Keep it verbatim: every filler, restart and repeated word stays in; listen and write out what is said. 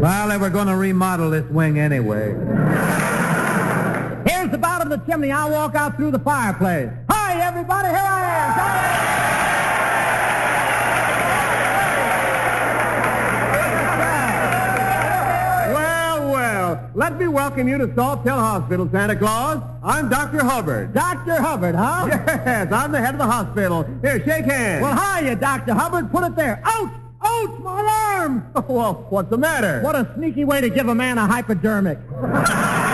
Well, they were going to remodel this wing anyway. Here's the bottom of the chimney. I'll walk out through the fireplace. Hi, everybody. Here I am. Well, well. Let me welcome you to Salt Hill Hospital, Santa Claus. I'm Doctor Hubbard. Doctor Hubbard, huh? Yes, I'm the head of the hospital. Here, shake hands. Well, hiya, Doctor Hubbard. Put it there. Ouch! Ouch, my arm! Well, what's the matter? What a sneaky way to give a man a hypodermic.